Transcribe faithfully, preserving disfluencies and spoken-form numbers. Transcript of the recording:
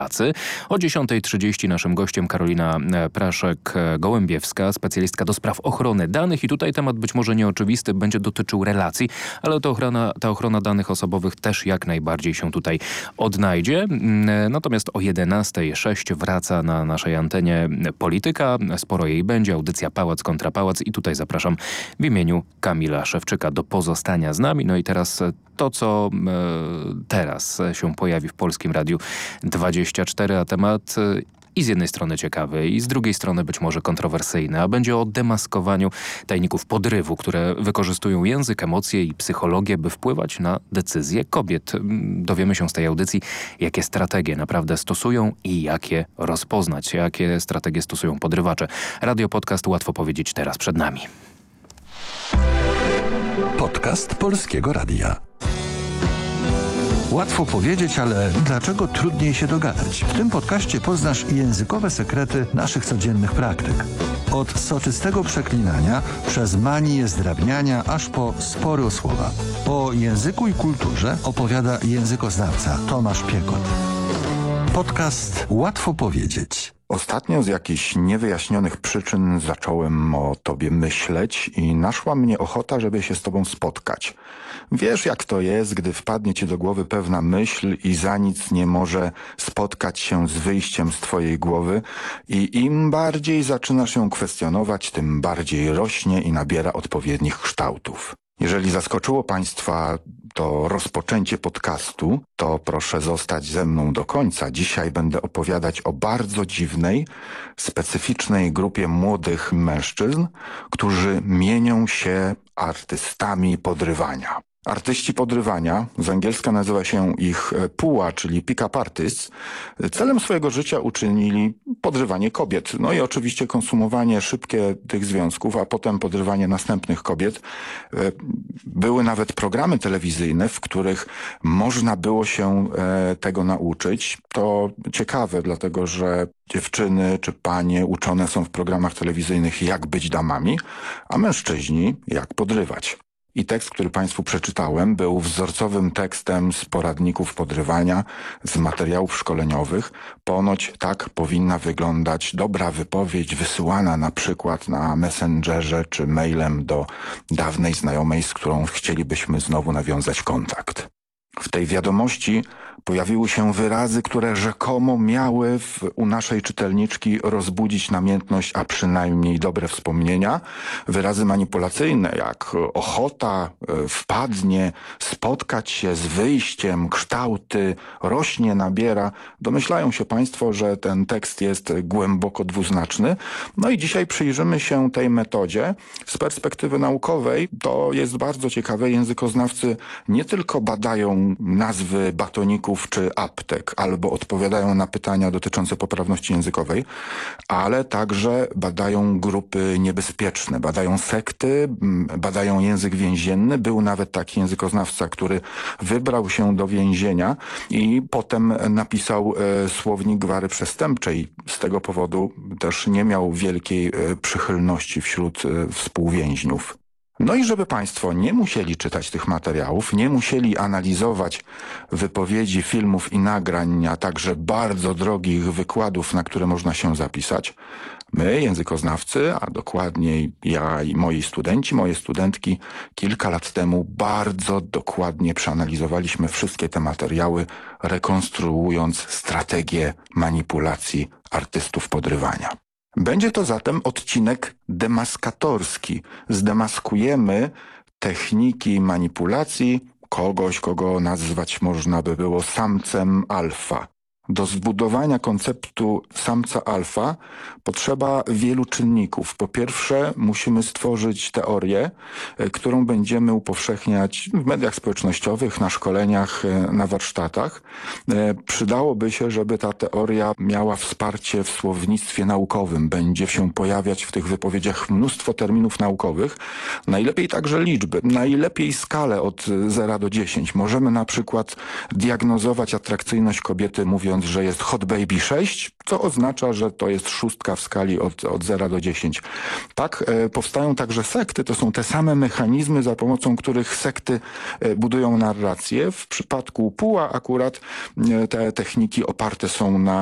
pracy. O dziesiątej trzydzieści naszym gościem Karolina Praszek-Gołębiewska, specjalistka do spraw ochrony danych i tutaj temat być może nieoczywisty, będzie dotyczył relacji, ale to ochrona, ta ochrona danych osobowych też jak najbardziej się tutaj odnajdzie. Natomiast o jedenastej zero sześć wraca na naszej antenie Polityka. Sporo jej będzie. Audycja Pałac kontra Pałac i tutaj zapraszam w imieniu Kamila Szewczyka do pozostania z nami. No i teraz to, co e, teraz się pojawi w Polskim Radiu dwadzieścia cztery, a temat e, i z jednej strony ciekawy, i z drugiej strony być może kontrowersyjny, a będzie o demaskowaniu tajników podrywu, które wykorzystują język, emocje i psychologię, by wpływać na decyzje kobiet. Dowiemy się z tej audycji, jakie strategie naprawdę stosują i jak je rozpoznać, jakie strategie stosują podrywacze. Radio Podcast Łatwo Powiedzieć teraz przed nami. Podcast Polskiego Radia. Łatwo powiedzieć, ale dlaczego trudniej się dogadać? W tym podcaście poznasz językowe sekrety naszych codziennych praktyk. Od soczystego przeklinania, przez manię zdrabniania, aż po spory o słowa. O języku i kulturze opowiada językoznawca Tomasz Piekot. Podcast Łatwo Powiedzieć. Ostatnio z jakichś niewyjaśnionych przyczyn zacząłem o tobie myśleć i naszła mnie ochota, żeby się z tobą spotkać. Wiesz, jak to jest, gdy wpadnie ci do głowy pewna myśl i za nic nie może spotkać się z wyjściem z twojej głowy i im bardziej zaczynasz ją kwestionować, tym bardziej rośnie i nabiera odpowiednich kształtów. Jeżeli zaskoczyło Państwa to rozpoczęcie podcastu, to proszę zostać ze mną do końca. Dzisiaj będę opowiadać o bardzo dziwnej, specyficznej grupie młodych mężczyzn, którzy mienią się artystami podrywania. Artyści podrywania, z angielska nazywa się ich P U A, czyli pick-up artists, celem swojego życia uczynili podrywanie kobiet. No i oczywiście konsumowanie szybkie tych związków, a potem podrywanie następnych kobiet. Były nawet programy telewizyjne, w których można było się tego nauczyć. To ciekawe, dlatego że dziewczyny czy panie uczone są w programach telewizyjnych, jak być damami, a mężczyźni jak podrywać. I tekst, który Państwu przeczytałem, był wzorcowym tekstem z poradników podrywania, z materiałów szkoleniowych. Ponoć tak powinna wyglądać dobra wypowiedź wysyłana na przykład na Messengerze czy mailem do dawnej znajomej, z którą chcielibyśmy znowu nawiązać kontakt. W tej wiadomości pojawiły się wyrazy, które rzekomo miały w, u naszej czytelniczki rozbudzić namiętność, a przynajmniej dobre wspomnienia. Wyrazy manipulacyjne jak ochota, wpadnie, spotkać się z wyjściem, kształty, rośnie, nabiera. Domyślają się Państwo, że ten tekst jest głęboko dwuznaczny. No i dzisiaj przyjrzymy się tej metodzie z perspektywy naukowej. To jest bardzo ciekawe. Językoznawcy nie tylko badają nazwy batoników czy aptek, albo odpowiadają na pytania dotyczące poprawności językowej, ale także badają grupy niebezpieczne, badają sekty, badają język więzienny. Był nawet taki językoznawca, który wybrał się do więzienia i potem napisał e, słownik gwary przestępczej. Z tego powodu też nie miał wielkiej e, przychylności wśród e, współwięźniów. No i żeby Państwo nie musieli czytać tych materiałów, nie musieli analizować wypowiedzi, filmów i nagrań, a także bardzo drogich wykładów, na które można się zapisać, my, językoznawcy, a dokładniej ja i moi studenci, moje studentki, kilka lat temu bardzo dokładnie przeanalizowaliśmy wszystkie te materiały, rekonstruując strategię manipulacji artystów podrywania. Będzie to zatem odcinek demaskatorski. Zdemaskujemy techniki manipulacji kogoś, kogo nazwać można by było samcem alfa. Do zbudowania konceptu samca alfa potrzeba wielu czynników. Po pierwsze, musimy stworzyć teorię, którą będziemy upowszechniać w mediach społecznościowych, na szkoleniach, na warsztatach. Przydałoby się, żeby ta teoria miała wsparcie w słownictwie naukowym. Będzie się pojawiać w tych wypowiedziach mnóstwo terminów naukowych. Najlepiej także liczby. Najlepiej skalę od zera do dziesięciu. Możemy na przykład diagnozować atrakcyjność kobiety, mówiąc mówiąc, że jest Hot Baby sześć, co oznacza, że to jest szóstka w skali od, od zera do dziesięciu. Tak, e, powstają także sekty. To są te same mechanizmy, za pomocą których sekty e, budują narrację. W przypadku Puła akurat e, te techniki oparte są na